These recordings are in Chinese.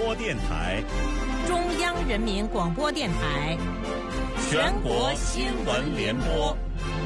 播电台、 中央人民广播电台、 全国新闻联播。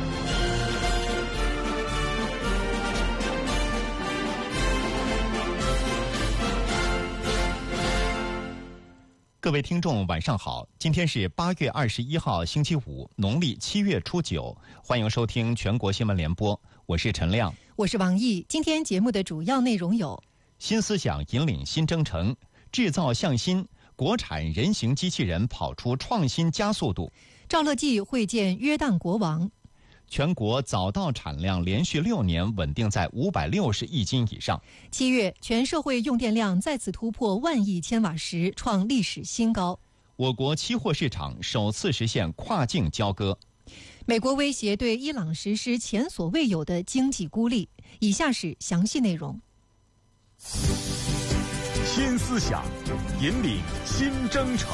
各位听众晚上好，今天是8月21号星期五，农历7月初9，欢迎收听全国新闻联播，我是陈亮， 我是王毅。今天节目的主要内容有： 新思想引领新征程，制造向新，国产人形机器人跑出创新加速度； 赵乐际会见约旦国王； 全国早稻产量连续6年稳定在560亿斤以上 ；7月，全社会用电量再次突破10000亿千瓦时，创历史新高； 我国期货市场首次实现跨境交割； 美国威胁对伊朗实施前所未有的经济孤立。以下是详细内容。 新思想引领新征程。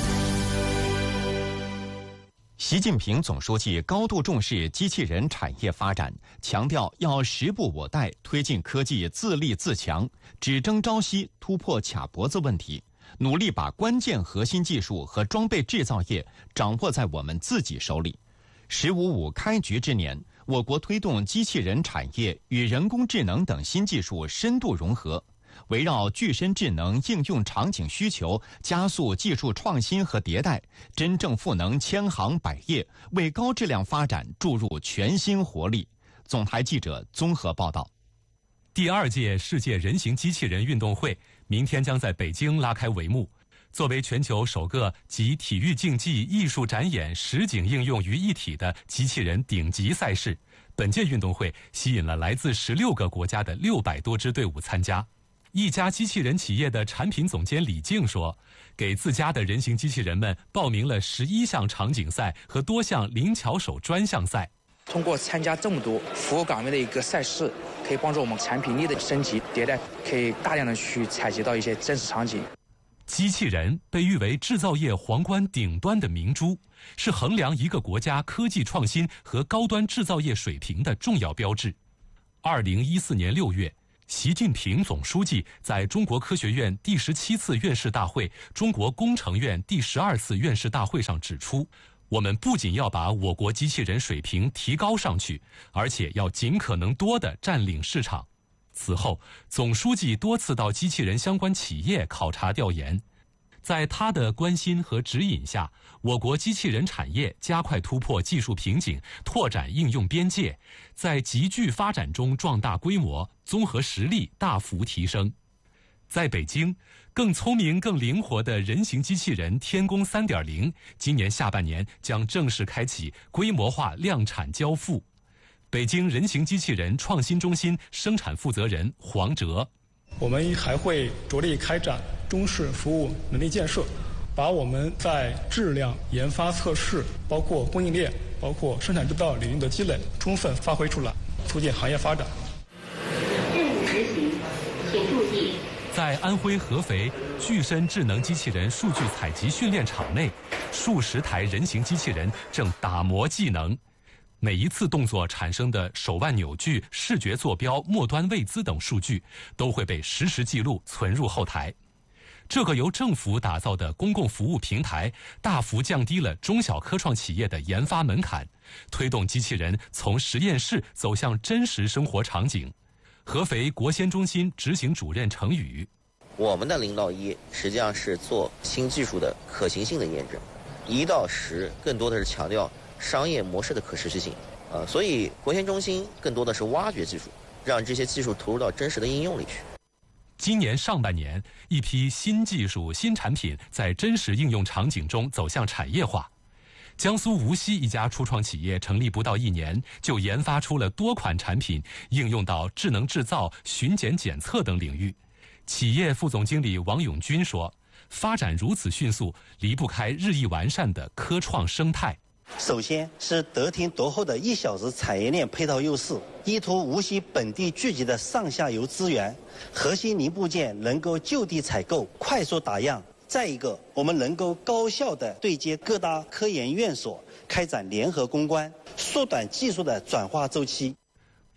习近平总书记高度重视机器人产业发展，强调要时不我待，推进科技自立自强，只争朝夕，突破卡脖子问题，努力把关键核心技术和装备制造业掌握在我们自己手里。“15+5”开局之年，我国推动机器人产业与人工智能等新技术深度融合，围绕具身智能应用场景需求，加速技术创新和迭代，真正赋能千行百业，为高质量发展注入全新活力。总台记者综合报道。 第2届世界人形机器人运动会明天将在北京拉开帷幕。作为全球首个集体育竞技、艺术展演、实景应用于一体的机器人顶级赛事，本届运动会吸引了来自16个国家的600多支队伍参加。一家机器人企业的产品总监李静说，给自家的人形机器人们报名了11项场景赛和多项灵巧手专项赛。 通过参加这么多服务岗位的一个赛事，可以帮助我们产品力的升级迭代，可以大量的去采集到一些真实场景。 机器人被誉为制造业皇冠顶端的明珠，是衡量一个国家科技创新和高端制造业水平的重要标志。2014年6月，习近平总书记在中国科学院第17次院士大会、中国工程院第12次院士大会上指出，我们不仅要把我国机器人水平提高上去，而且要尽可能多地占领市场。此后，总书记多次到机器人相关企业考察调研，在他的关心和指引下，我国机器人产业加快突破技术瓶颈，拓展应用边界，在急剧发展中壮大规模，综合实力大幅提升。在北京，更聪明、更灵活的人形机器人天宫3.0，今年下半年将正式开启规模化量产交付。北京人形机器人创新中心生产负责人黄哲： 我们还会着力开展中式服务能力建设，把我们在质量研发测试、包括供应链、包括生产制造领域的积累充分发挥出来，促进行业发展。 任务执行，请注意。 在安徽合肥具身智能机器人数据采集训练场内，数十台人形机器人正打磨技能。每一次动作产生的手腕扭矩、视觉坐标、末端位姿等数据都会被实时记录存入后台。这个由政府打造的公共服务平台，大幅降低了中小科创企业的研发门槛，推动机器人从实验室走向真实生活场景。合肥国先中心执行主任程宇： 我们的领导1实际上是做新技术的可行性的验证，1到10更多的是强调商业模式的可持续性，所以国先中心更多的是挖掘技术，让这些技术投入到真实的应用里去。 今年上半年，一批新技术、新产品在真实应用场景中走向产业化。江苏无锡一家初创企业成立不到1年，就研发出了多款产品，应用到智能制造、巡检检测等领域。企业副总经理王永军说，发展如此迅速，离不开日益完善的科创生态。 首先是得天独厚的1小时产业链配套优势，依托无锡本地聚集的上下游资源，核心零部件能够就地采购，快速打样。再一个，我们能够高效地对接各大科研院所，开展联合攻关，缩短技术的转化周期。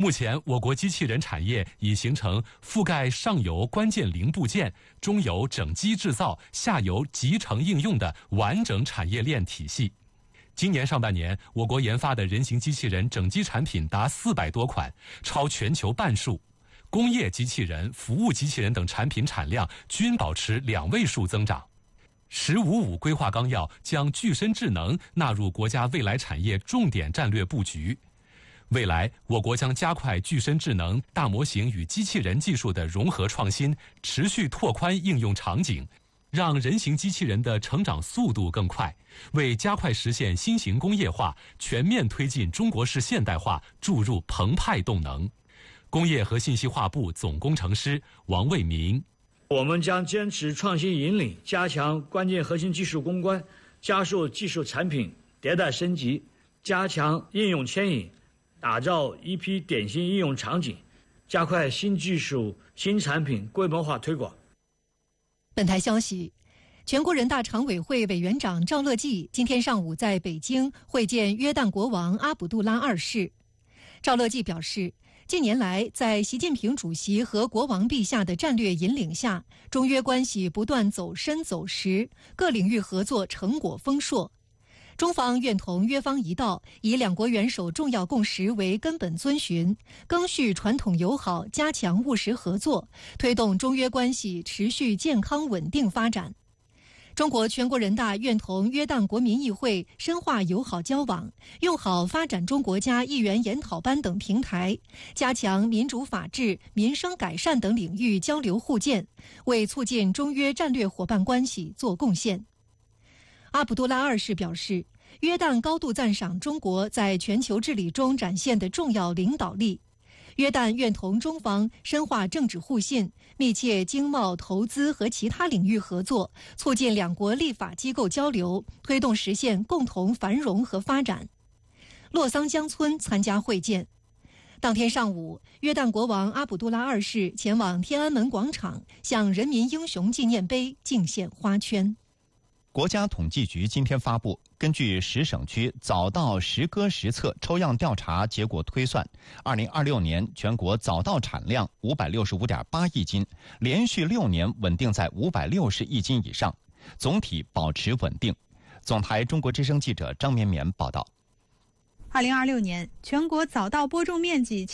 目前，我国机器人产业已形成覆盖上游关键零部件、中游整机制造、下游集成应用的完整产业链体系。今年上半年，我国研发的人形机器人整机产品达400多款，超全球半数。工业机器人、服务机器人等产品产量均保持2位数增长。“15+5”规划纲要将具身智能纳入国家未来产业重点战略布局。未来，我国将加快具身智能、大模型与机器人技术的融合创新，持续拓宽应用场景，让人形机器人的成长速度更快，为加快实现新型工业化、全面推进中国式现代化注入澎湃动能。工业和信息化部总工程师王卫民： 我们将坚持创新引领，加强关键核心技术攻关，加速技术产品迭代升级，加强应用牵引，打造一批典型应用场景，加快新技术、新产品规模化推广。 本台消息，全国人大常委会委员长赵乐际今天上午在北京会见约旦国王阿卜杜拉2世。赵乐际表示，近年来，在习近平主席和国王陛下的战略引领下，中约关系不断走深走实，各领域合作成果丰硕。中方愿同约方一道，以两国元首重要共识为根本遵循，赓续传统友好，加强务实合作，推动中约关系持续健康稳定发展。中国全国人大愿同约旦国民议会深化友好交往，用好发展中国家议员研讨班等平台，加强民主法治、民生改善等领域交流互鉴，为促进中约战略伙伴关系做贡献。阿卜杜拉2世表示，约旦高度赞赏中国在全球治理中展现的重要领导力。约旦愿同中方深化政治互信，密切经贸、投资和其他领域合作，促进两国立法机构交流，推动实现共同繁荣和发展。洛桑江村参加会见。当天上午，约旦国王阿卜杜拉2世前往天安门广场，向人民英雄纪念碑敬献花圈。 国家统计局今天发布，根据10省区早稻实割实测抽样调查结果推算，2026年全国早稻产量565.8亿斤，连续6年稳定在560亿斤以上，总体保持稳定。总台中国之声记者张绵绵报道。 2026年全国早稻播种面积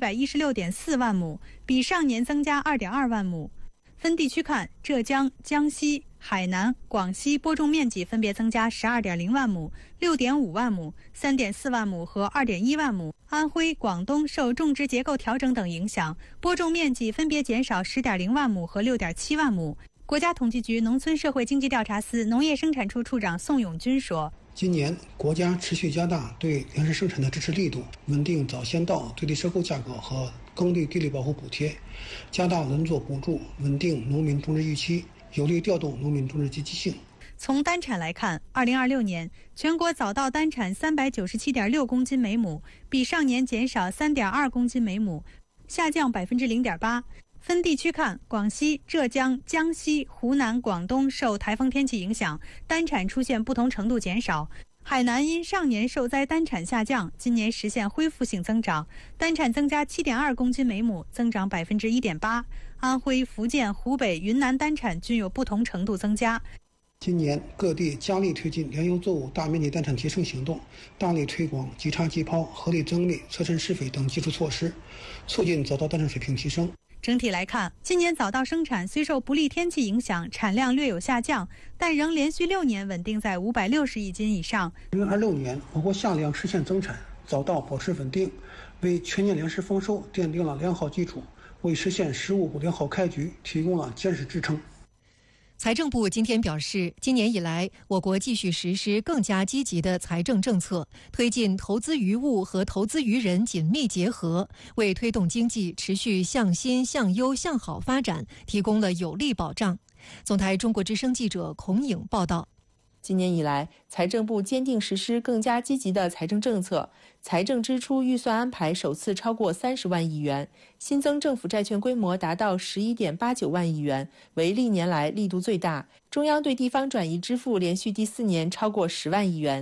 7116.4万亩，比上年增加2.2万亩。分地区看，浙江、江西、海南、广西播种面积分别增加12.0万亩、6.5万亩、3.4万亩和2.1万亩。安徽、广东受种植结构调整等影响，播种面积分别减少10.0万亩和6.7万亩。国家统计局农村社会经济调查司农业生产处处长宋永军说， 今年国家持续加大对粮食生产的支持力度，稳定早先稻最低收购价格和耕地地力保护补贴，加大轮作补助，稳定农民种植预期，有力调动农民种植积极性。 从单产来看，2026年全国早稻单产397.6公斤每亩，比上年减少3.2公斤每亩，下降0.8%。分地区看，广西、浙江、江西、湖南、广东受台风天气影响，单产出现不同程度减少。海南因上年受灾单产下降，今年实现恢复性增长，单产增加7.2公斤每亩，增长1.8%。安徽、福建、湖北、云南单产均有不同程度增加。 今年各地加力推进粮油作物大面积单产提升行动，大力推广即插即抛、合理增粒、侧身施肥等技术措施，促进早稻单产水平提升。 整体来看，今年早稻生产虽受不利天气影响，产量略有下降，但仍连续6年稳定在560亿斤以上。 2026年，我国夏粮实现增产，早稻保持稳定，为全年粮食丰收奠定了良好基础，为实现15良好开局提供了坚实支撑。 财政部今天表示，今年以来，我国继续实施更加积极的财政政策，推进投资于物和投资于人紧密结合，为推动经济持续向新、向优、向好发展提供了有力保障。总台中国之声记者孔颖报道。 今年以来，财政部坚定实施更加积极的财政政策，财政支出预算安排首次超过30万亿元，新增政府债券规模达到11.89万亿元，为历年来力度最大。中央对地方转移支付连续第4年超过10万亿元。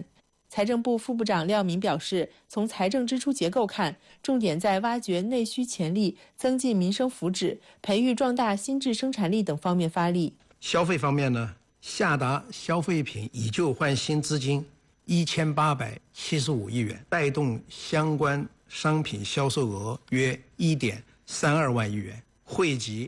财政部副部长廖民表示，从财政支出结构看，重点在挖掘内需潜力、增进民生福祉、培育壮大新质生产力等方面发力。 消费方面呢，下达消费品以旧换新资金1875亿元，带动相关商品销售额约1.32万亿元，惠及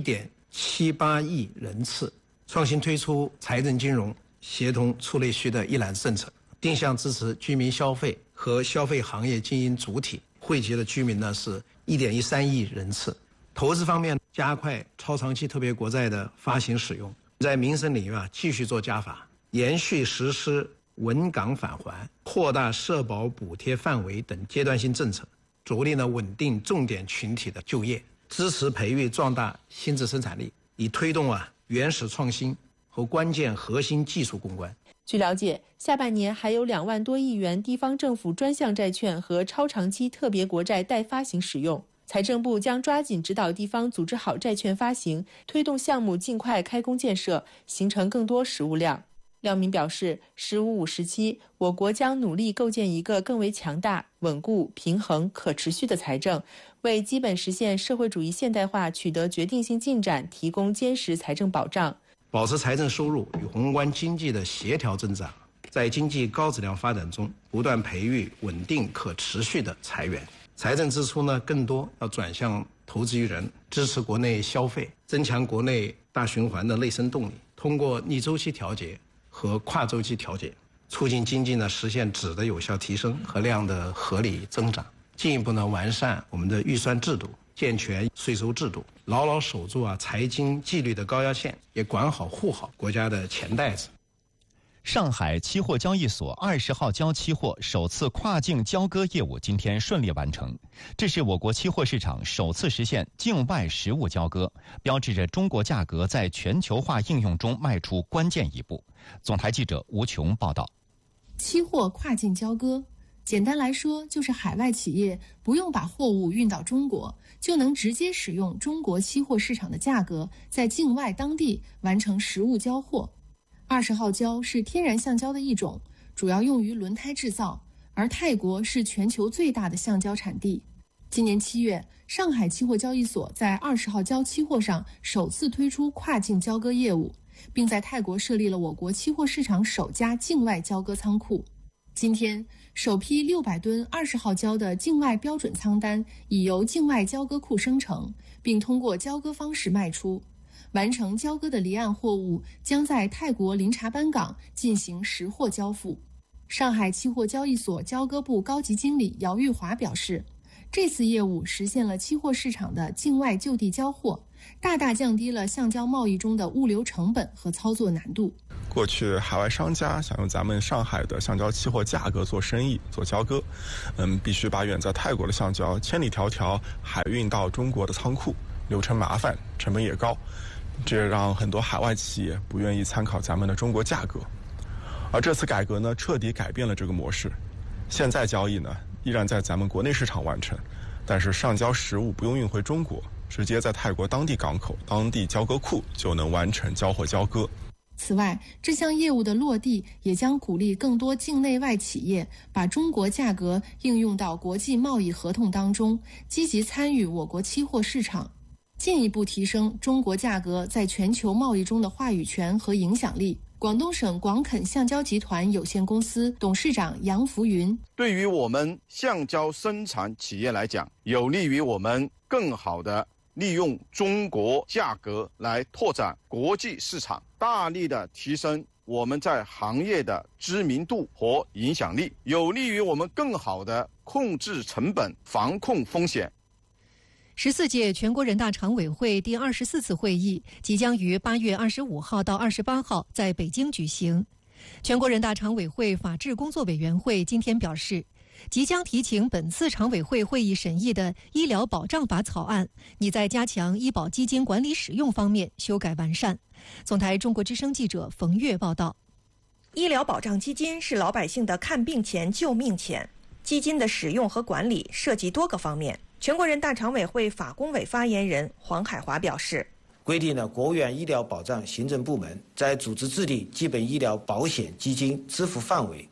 1.78亿人次。创新推出财政金融协同促内需的一揽子政策，定向支持居民消费和消费行业经营主体，惠及的居民呢是1.13亿人次。投资方面，加快超长期特别国债的发行使用，在民生领域继续做加法，延续实施稳岗返还、扩大社保补贴范围等阶段性政策，着力稳定重点群体的就业，支持培育壮大新质生产力，以推动原始创新和关键核心技术攻关。 据了解，下半年还有2万多亿元地方政府专项债券和超长期特别国债待发行使用。财政部将抓紧指导地方组织好债券发行，推动项目尽快开工建设，形成更多实物量。廖民表示，“15-5”时期，我国将努力构建一个更为强大、稳固、平衡、可持续的财政，为基本实现社会主义现代化取得决定性进展提供坚实财政保障。 保持财政收入与宏观经济的协调增长，在经济高质量发展中不断培育稳定可持续的财源。财政支出呢，更多要转向投资于人，支持国内消费，增强国内大循环的内生动力，通过逆周期调节和跨周期调节，促进经济呢实现质的有效提升和量的合理增长，进一步呢完善我们的预算制度，健全税收制度，牢牢守住财经纪律的高压线，也管好护好国家的钱袋子。 上海期货交易所20号交期货首次跨境交割业务今天顺利完成，这是我国期货市场首次实现境外实物交割，标志着中国价格在全球化应用中迈出关键一步。总台记者吴琼报道。 期货跨境交割，简单来说就是海外企业不用把货物运到中国，就能直接使用中国期货市场的价格，在境外当地完成实物交货。20号胶是天然橡胶的一种，主要用于轮胎制造，而泰国是全球最大的橡胶产地。今年7月，上海期货交易所在20号胶期货上首次推出跨境交割业务，并在泰国设立了我国期货市场首家境外交割仓库。今天，首批600吨20号胶的境外标准仓单已由境外交割库生成，并通过交割方式卖出。完成交割的离岸货物将在泰国林察班港进行实货交付。上海期货交易所交割部高级经理姚玉华表示，这次业务实现了期货市场的境外就地交货，大大降低了橡胶贸易中的物流成本和操作难度。 过去海外商家想用咱们上海的橡胶期货价格做生意做交割，必须把远在泰国的橡胶千里迢迢海运到中国的仓库，流程麻烦，成本也高，这让很多海外企业不愿意参考咱们的中国价格。而这次改革呢，彻底改变了这个模式。现在交易呢，依然在咱们国内市场完成，但是上交实物不用运回中国，直接在泰国当地港口、当地交割库就能完成交货交割。 此外，这项业务的落地也将鼓励更多境内外企业把中国价格应用到国际贸易合同当中，积极参与我国期货市场，进一步提升中国价格在全球贸易中的话语权和影响力。广东省广垦橡胶集团有限公司董事长杨福云： 对于我们橡胶生产企业来讲，有利于我们更好的利用中国价格来拓展国际市场，大力的提升我们在行业的知名度和影响力，有利于我们更好的控制成本、防控风险。 14届全国人大常委会第24次会议即将于8月25号到28号在北京举行。全国人大常委会法制工作委员会今天表示，即将提请本次常委会会议审议的医疗保障法草案，拟在加强医保基金管理使用方面修改完善。总台中国之声记者冯月报道。 医疗保障基金是老百姓的看病钱、救命钱，基金的使用和管理涉及多个方面。全国人大常委会法工委发言人黄海华表示， 规定了国务院医疗保障行政部门在组织治理基本医疗保险基金支付范围、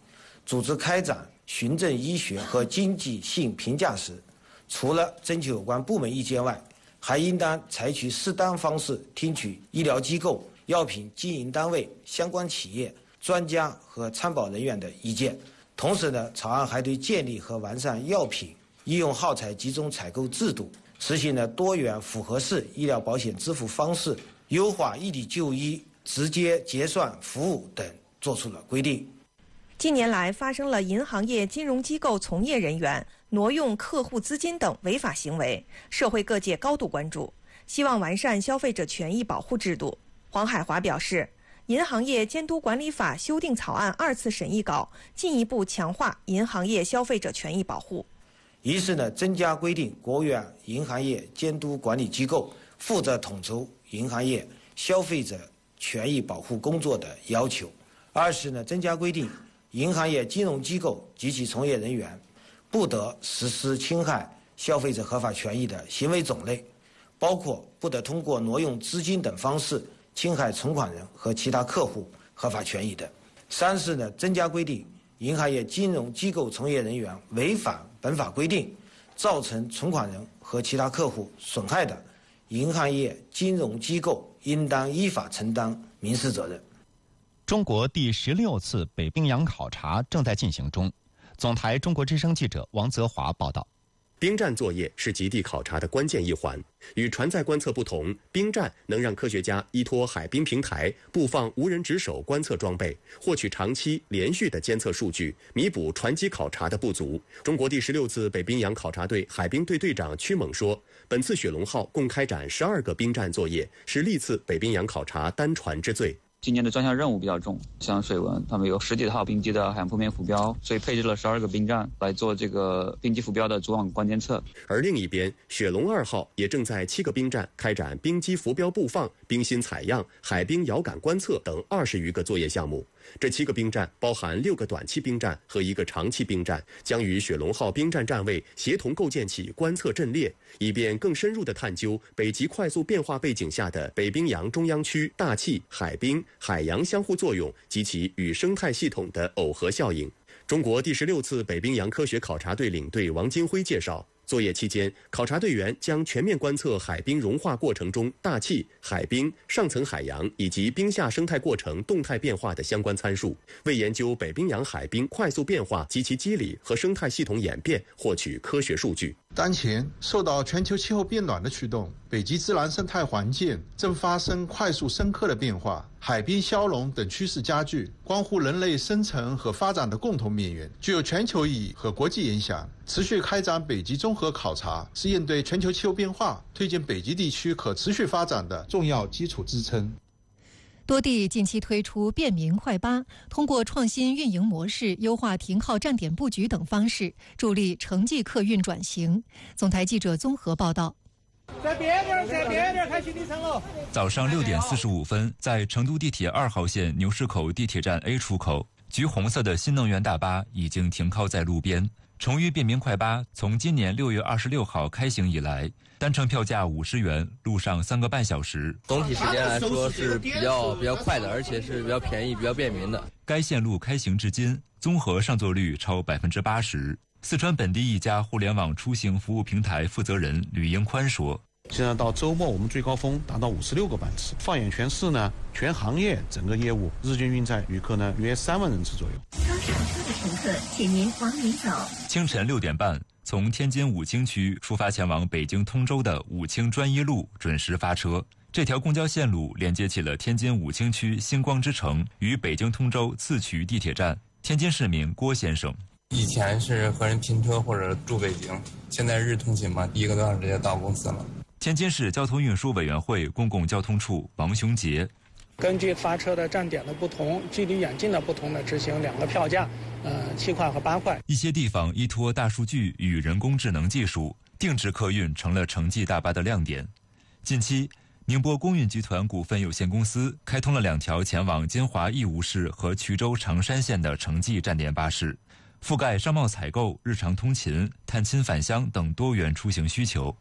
组织开展循证医学和经济性评价时，除了征求有关部门意见外，还应当采取适当方式听取医疗机构、药品经营单位、相关企业、专家和参保人员的意见。同时呢，草案还对建立和完善药品医用耗材集中采购制度，实行了多元复合式医疗保险支付方式，优化异地就医、直接结算服务等作出了规定。 近年来发生了银行业金融机构从业人员挪用客户资金等违法行为，社会各界高度关注，希望完善消费者权益保护制度。黄海华表示，银行业监督管理法修订草案2次审议稿进一步强化银行业消费者权益保护。 一是呢，增加规定国务院银行业监督管理机构负责统筹银行业消费者权益保护工作的要求；二是呢，增加规定银行业金融机构及其从业人员不得实施侵害消费者合法权益的行为种类，包括不得通过挪用资金等方式侵害存款人和其他客户合法权益的。三是呢，增加规定银行业金融机构从业人员违反本法规定，造成存款人和其他客户损害的，银行业金融机构应当依法承担民事责任。 中国第16次北冰洋考察正在进行中。总台中国之声记者王泽华报道。 冰站作业是极地考察的关键一环。与船载观测不同，冰站能让科学家依托海冰平台布放无人值守观测装备，获取长期连续的监测数据，弥补船机考察的不足。中国第16次北冰洋考察队海冰队队长屈猛说，本次雪龙号共开展12个冰站作业，是历次北冰洋考察单船之最。 今年的专项任务比较重，像水文，他们有10几套冰机的海洋铺面浮标，所以配置了12个冰站来做这个冰机浮标的主网观监测。 而另一边，雪龙2号也正在7个冰站开展冰机浮标布放、冰芯采样、海冰遥感观测等20余个作业项目。这7个冰站包含6个短期冰站和1个长期冰站，将与雪龙号冰站站位协同构建起观测阵列，以便更深入地探究北极快速变化背景下的北冰洋中央区大气、海冰、海洋相互作用及其与生态系统的耦合效应。中国第16次北冰洋科学考察队领队王金辉介绍，作业期间，考察队员将全面观测海冰融化过程中大气、海冰、上层海洋以及冰下生态过程动态变化的相关参数，为研究北冰洋海冰快速变化及其机理和生态系统演变获取科学数据。 当前，受到全球气候变暖的驱动，北极自然生态环境正发生快速深刻的变化，海冰消融等趋势加剧，关乎人类生存和发展的共同命运，具有全球意义和国际影响。持续开展北极综合考察，是应对全球气候变化、推进北极地区可持续发展的重要基础支撑。 多地近期推出便民快巴，通过创新运营模式、优化停靠站点布局等方式，助力城际客运转型。总台记者综合报道。 在边边开行李舱了。 早上6点45分，在成都地铁2号线牛市口地铁站 A 出口，橘红色的新能源大巴已经停靠在路边。崇渝便民快巴从今年6月26号开行以来，单程票价50元，路上3个半小时。 总体时间来说是比较快的，而且是比较便宜、比较便民的。 该线路开行至今，综合上座率超80%。四川本地一家互联网出行服务平台负责人吕英宽说：“ 现在到周末，我们最高峰达到56个班次。放眼全市呢，全行业整个业务日均运载旅客呢约3万人次左右。” 刚上车的乘客，请您往里走。 清晨6点半，从天津武清区出发前往北京通州的武清专一路准时发车。这条公交线路连接起了天津武清区星光之城与北京通州次渠地铁站。天津市民郭先生： 以前是和人拼车或者住北京，现在日通勤嘛，1个多小时直接到公司了。 天津市交通运输委员会公共交通处王雄杰： 根据发车的站点的不同、距离远近的不同的执行2个票价，7块和8块。 一些地方依托大数据与人工智能技术，定制客运成了城际大巴的亮点。近期，宁波公运集团股份有限公司开通了2条前往金华义乌市和衢州长山县的城际站点巴士，覆盖商贸采购、日常通勤、探亲返乡等多元出行需求。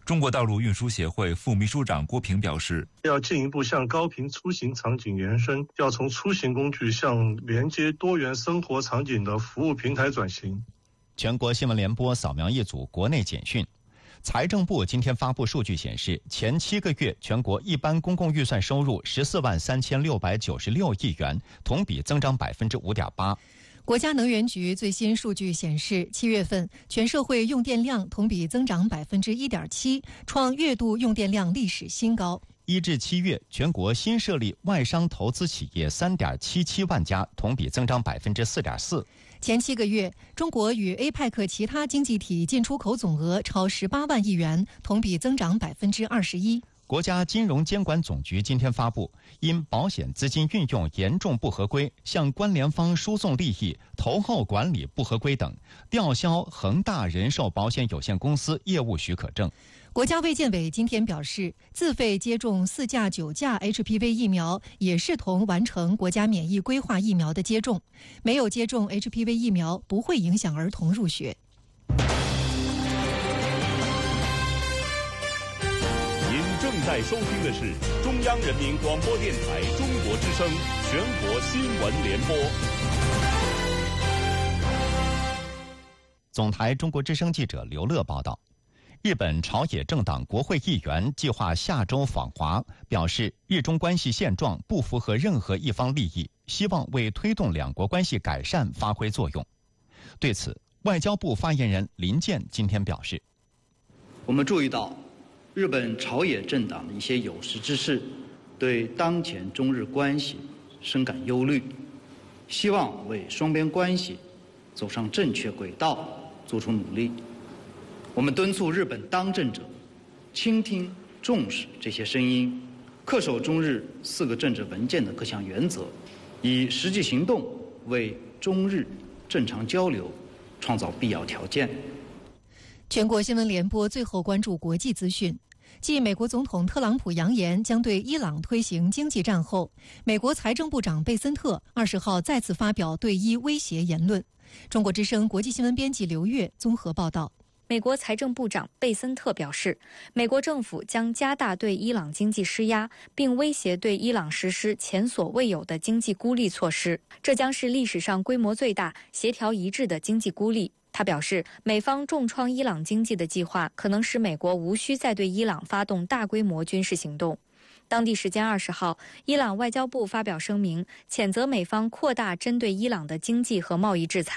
中国道路运输协会副秘书长郭平表示， 要进一步向高频出行场景延伸，要从出行工具向连接多元生活场景的服务平台转型。 全国新闻联播扫描一组国内简讯。财政部今天发布数据显示，前7个月全国一般公共预算收入14万3696亿元，同比增长5.8%。 国家能源局最新数据显示，7月份全社会用电量同比增长1.7%，创月度用电量历史新高。 1至7月，全国新设立外商投资企业3.77万家，同比增长4.4%。 前7个月，中国与 APEC 其他经济体进出口总额超18万亿元，同比增长21%。 国家金融监管总局今天发布，因保险资金运用严重不合规，向关联方输送利益、投后管理不合规等，吊销恒大人寿保险有限公司业务许可证。 国家卫健委今天表示，自费接种4价9价 HPV 疫苗也视同完成国家免疫规划疫苗的接种，没有接种 HPV 疫苗不会影响儿童入学。 正在收听的是中央人民广播电台中国之声全国新闻联播。 总台中国之声记者刘乐报道，日本朝野政党国会议员计划下周访华，表示日中关系现状不符合任何一方利益，希望为推动两国关系改善发挥作用。对此，外交部发言人林健今天表示， 我们注意到日本朝野政党的一些有识之士对当前中日关系深感忧虑，希望为双边关系走上正确轨道做出努力。我们敦促日本当政者倾听重视这些声音，恪守中日4个政治文件的各项原则，以实际行动为中日正常交流创造必要条件。 全国新闻联播最后关注国际资讯。继美国总统特朗普扬言将对伊朗推行经济战后，美国财政部长贝森特20号再次发表对伊威胁言论。中国之声国际新闻编辑刘月综合报道。 美国财政部长贝森特表示，美国政府将加大对伊朗经济施压，并威胁对伊朗实施前所未有的经济孤立措施，这将是历史上规模最大、协调一致的经济孤立。他表示，美方重创伊朗经济的计划可能使美国无需再对伊朗发动大规模军事行动。当地时间20号，伊朗外交部发表声明，谴责美方扩大针对伊朗的经济和贸易制裁。